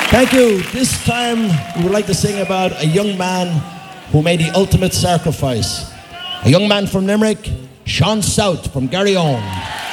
Thank you. This time we would like to sing about a young man who made the ultimate sacrifice. A young man from Limerick, Sean South from Garryowen.